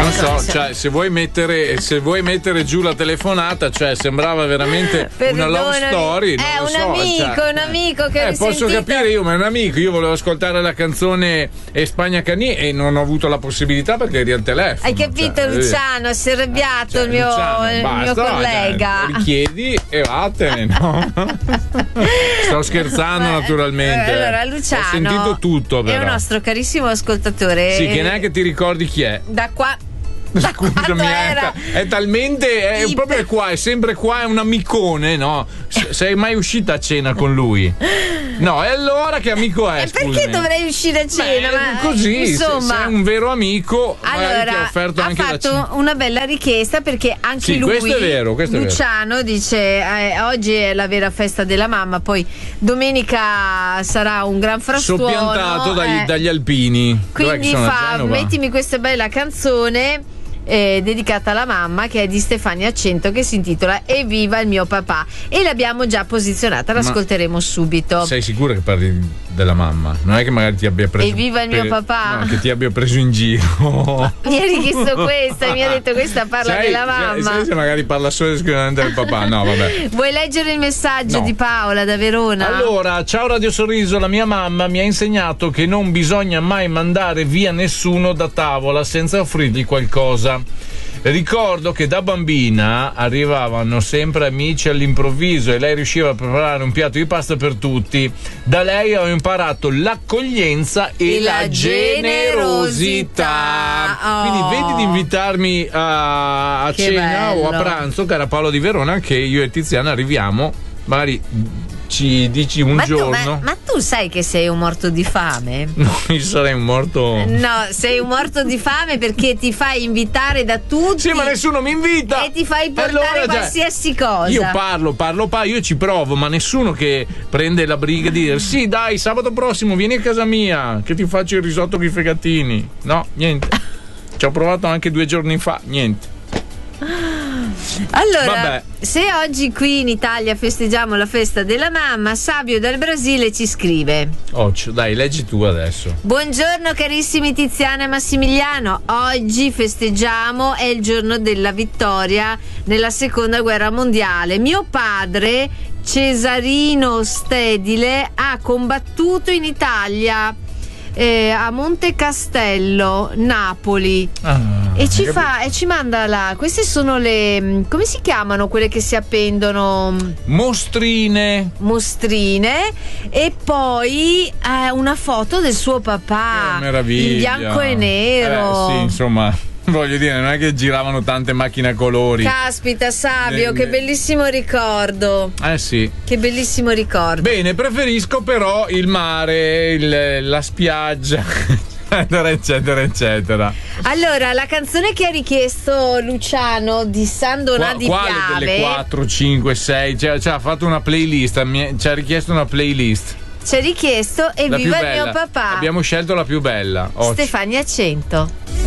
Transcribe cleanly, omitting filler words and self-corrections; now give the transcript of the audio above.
Non so, cioè, se vuoi mettere giù la telefonata, cioè sembrava veramente una love story. È non lo un so, amico, cioè, un amico che ho posso risentito. capire io, ma è un amico. Io volevo ascoltare la canzone Spagna Cani e non ho avuto la possibilità perché eri al telefono. Hai capito, Luciano? Si è arrabbiato il mio collega. Richiedi e vattene, no? Sto scherzando, naturalmente. Allora, Luciano ho sentito tutto, però. È un nostro carissimo ascoltatore. Sì, che neanche ti ricordi chi è. Da qua. Scusami, è talmente proprio qua, è sempre qua, è un amicone, no? Sei mai uscita a cena con lui? No, e allora che amico è? Perché dovrei uscire a cena? Ma così, insomma, sei un vero amico. Allora, ti ha offerto ha anche fatto una bella richiesta, perché anche sì, lui, questo è vero, Luciano, dice oggi è la vera festa della mamma, poi domenica sarà un gran frastuono, soppiantato dagli alpini. Quindi mettimi questa bella canzone dedicata alla mamma, che è di Stefania Accento, che si intitola Evviva il mio papà, e l'abbiamo già posizionata, l'ascolteremo subito. Sei sicura che parli della mamma? Non è che magari ti abbia preso Evviva il mio papà? No, che ti abbia preso in giro. Mi ha richiesto questa e mi ha detto questa parla della mamma. Sai se magari parla solo esclusivamente del papà? No, vabbè. Vuoi leggere il messaggio di Paola da Verona? Allora, ciao Radio Sorriso, la mia mamma mi ha insegnato che non bisogna mai mandare via nessuno da tavola senza offrirgli qualcosa. Ricordo che da bambina arrivavano sempre amici all'improvviso e lei riusciva a preparare un piatto di pasta per tutti. Da lei ho imparato l'accoglienza e la generosità. Quindi vedi di invitarmi a cena o a pranzo, cara Paolo di Verona, che io e Tiziana arriviamo, magari ci dici un giorno. Ma tu sai che sei un morto di fame? No, io sarei un morto. No, sei un morto di fame perché ti fai invitare da tutti. Sì, ma nessuno mi invita. E ti fai portare qualsiasi cosa. Io parlo, io ci provo, ma nessuno che prende la briga di dire sì, dai, sabato prossimo vieni a casa mia che ti faccio il risotto con i fegatini. No, niente. Ci ho provato anche 2 giorni fa, niente. Allora, se oggi qui in Italia festeggiamo la festa della mamma, Sabio dal Brasile ci scrive: dai, leggi tu adesso. Buongiorno carissimi Tiziana e Massimiliano, oggi festeggiamo, è il giorno della vittoria nella seconda guerra mondiale. Mio padre Cesarino Stedile ha combattuto in Italia, a Monte Castello, Napoli, e ci manda là. Queste sono le, come si chiamano quelle che si appendono? Mostrine, e poi una foto del suo papà, meraviglia, in bianco e nero. Sì, insomma, voglio dire, non è che giravano tante macchine a colori. Caspita, Sabio, che bellissimo ricordo. Sì. Che bellissimo ricordo. Bene, preferisco però il mare, la spiaggia, eccetera, eccetera. Allora, la canzone che ha richiesto Luciano di San Donà di Piave. Quale delle 4, 5, 6? Cioè, ha fatto una playlist, ci ha richiesto una playlist. Ci ha richiesto Evviva il mio papà. Abbiamo scelto la più bella. Stefania Accento.